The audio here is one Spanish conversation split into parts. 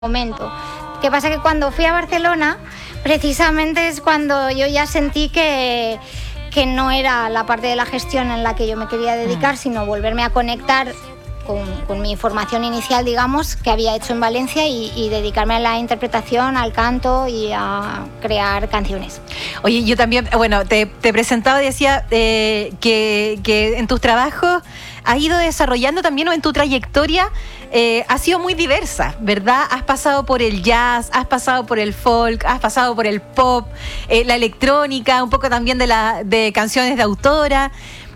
momento. ¿Qué pasa? Que cuando fui a Barcelona, precisamente es cuando yo ya sentí que no era la parte de la gestión en la que yo me quería dedicar, sino volverme a conectar con mi formación inicial, digamos, que había hecho en Valencia y dedicarme a la interpretación, al canto y a crear canciones. Oye, yo también, bueno, te presentaba y decía que en tus trabajos has ido desarrollando también, o en tu trayectoria ha sido muy diversa, ¿verdad? Has pasado por el jazz, has pasado por el folk, has pasado por el pop, la electrónica, un poco también de canciones de autora.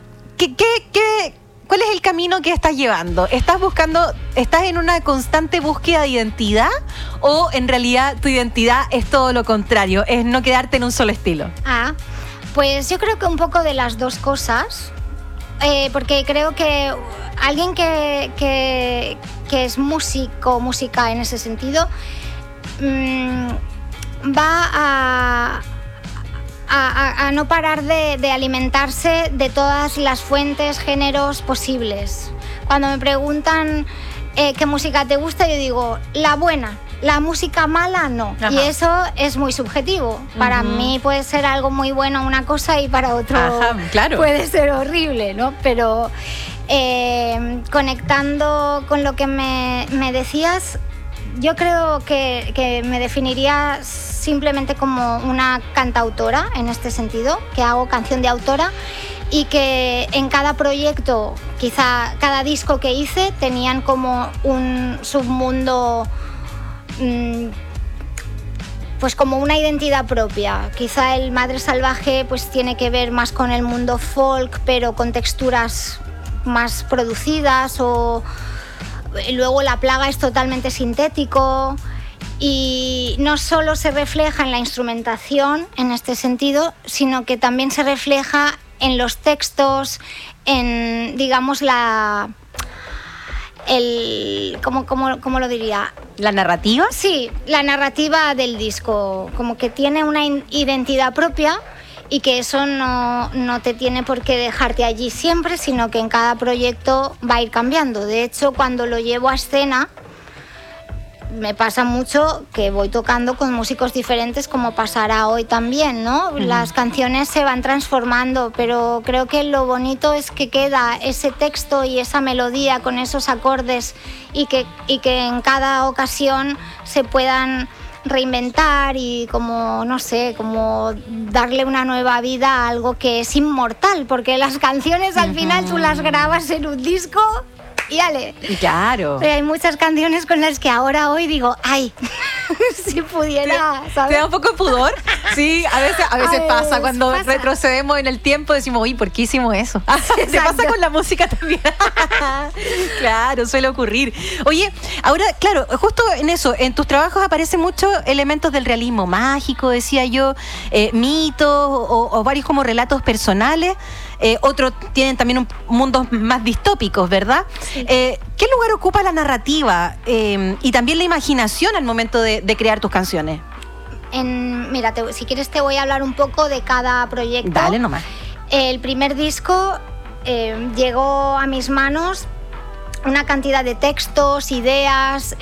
¿Cuál es el camino que estás llevando? ¿Estás en una constante búsqueda de identidad o en realidad tu identidad es todo lo contrario, es no quedarte en un solo estilo? Pues yo creo que un poco de las dos cosas, porque creo que alguien que es música en ese sentido, va a no parar de alimentarse de todas las fuentes, géneros posibles. Cuando me preguntan qué música te gusta, yo digo, la buena. La música mala no. Ajá. Y eso es muy subjetivo. Para mí puede ser algo muy bueno una cosa y para otro claro, puede ser horrible, ¿no? Pero conectando con lo que me decías, yo creo que me definiría simplemente como una cantautora en este sentido, que hago canción de autora y que en cada proyecto, quizá cada disco que hice, tenían como un submundo, pues como una identidad propia. Quizá el Madre Salvaje pues tiene que ver más con el mundo folk, pero con texturas más producidas, o luego La Plaga es totalmente sintético y no solo se refleja en la instrumentación en este sentido, sino que también se refleja en los textos, en, digamos, ¿cómo lo diría? ¿La narrativa? Sí, la narrativa del disco, como que tiene una identidad propia y que eso no te tiene por qué dejarte allí siempre, sino que en cada proyecto va a ir cambiando. De hecho, cuando lo llevo a escena, me pasa mucho que voy tocando con músicos diferentes, como pasará hoy también, ¿no? Las canciones se van transformando, pero creo que lo bonito es que queda ese texto y esa melodía con esos acordes y que en cada ocasión se puedan reinventar y como, no sé, como darle una nueva vida a algo que es inmortal, porque las canciones al final tú las grabas en un disco y ale. Claro. Pero hay muchas canciones con las que hoy digo, ay, si pudiera, ¿sabes? ¿Te da un poco de pudor? Sí, a veces pasa. Cuando retrocedemos en el tiempo decimos, uy, ¿por qué hicimos eso? ¿Te pasa con la música también? Claro, suele ocurrir. Oye, ahora, claro, justo en eso, en tus trabajos aparecen muchos elementos del realismo mágico, decía yo, mitos o varios como relatos personales. Otros tienen también mundos más distópicos, ¿verdad? Sí. ¿Qué lugar ocupa la narrativa y también la imaginación al momento de crear tus canciones? Mira, si quieres te voy a hablar un poco de cada proyecto. Dale nomás. El primer disco llegó a mis manos una cantidad de textos, ideas,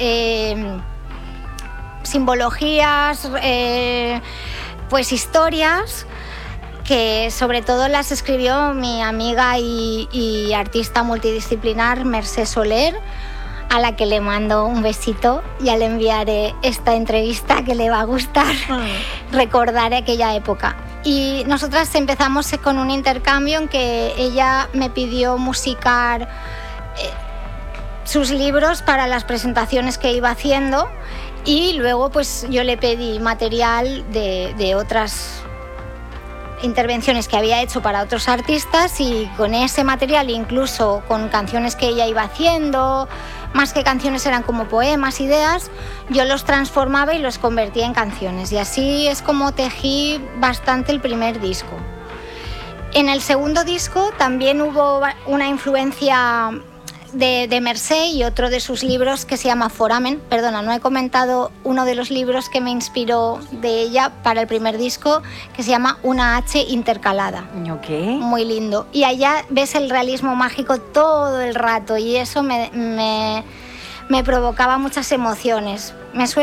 simbologías, pues historias, que sobre todo las escribió mi amiga y artista multidisciplinar Mercè Soler, a la que le mando un besito. Ya le enviaré esta entrevista, que le va a gustar recordar aquella época. Y nosotras empezamos con un intercambio en que ella me pidió musicar sus libros para las presentaciones que iba haciendo, y luego pues yo le pedí material de otras intervenciones que había hecho para otros artistas, y con ese material, incluso con canciones que ella iba haciendo, más que canciones eran como poemas, ideas, yo los transformaba y los convertía en canciones, y así es como tejí bastante el primer disco. En el segundo disco también hubo una influencia de Mercè y otro de sus libros que se llama Foramen. Perdona, no he comentado uno de los libros que me inspiró de ella para el primer disco, que se llama Una H intercalada. Okay. Muy lindo. Y allá ves el realismo mágico todo el rato, y eso me me provocaba muchas emociones. Me